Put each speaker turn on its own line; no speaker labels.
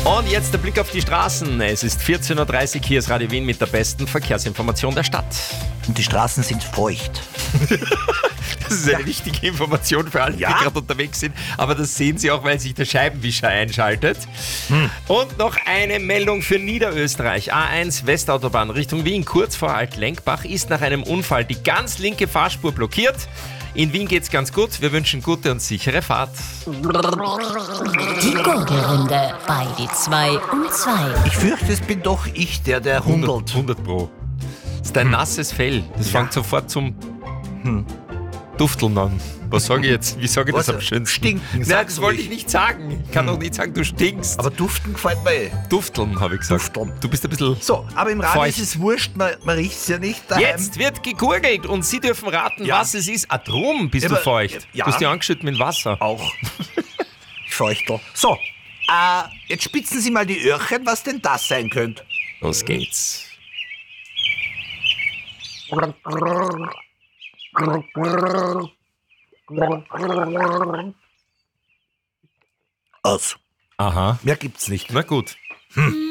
Und jetzt der Blick auf die Straßen. Es ist 14.30 Uhr, hier ist Radio Wien mit der besten Verkehrsinformation der Stadt.
Und die Straßen sind feucht.
Das ist eine wichtige Information für alle, die gerade unterwegs sind. Aber das sehen Sie auch, weil sich der Scheibenwischer einschaltet. Und noch eine Meldung für Niederösterreich. A1 Westautobahn Richtung Wien, kurz vor Altlenkbach, ist nach einem Unfall die ganz linke Fahrspur blockiert. In Wien geht's ganz gut. Wir wünschen gute und sichere Fahrt.
Die Gurgelrunde bei die 2 und 2.
Ich fürchte, es bin doch ich, der hundelt.
100 Pro. Das ist ein nasses Fell. Das fängt sofort zum Dufteln an. Was sage ich jetzt? Wie sage ich das am schönsten?
Stinken.
Nein, das wollte ich nicht sagen. Ich kann doch nicht sagen, du stinkst.
Aber duften gefällt mir eh.
Dufteln, habe ich gesagt.
Dufteln.
Du bist ein bisschen...
So, aber im Radio
feucht.
ist es wurscht, man riecht es ja nicht daheim.
Jetzt wird gegurgelt und Sie dürfen raten,
Ja.
was es ist. Ah, drum bist
Ja,
du
aber-
feucht.
ja.
Du hast dich angeschüttet mit Wasser.
Auch. Feuchtel. So, jetzt spitzen Sie mal die Öhrchen, was denn das sein könnte.
Los geht's.
Aus.
Aha.
Mehr gibt's nicht.
Na gut.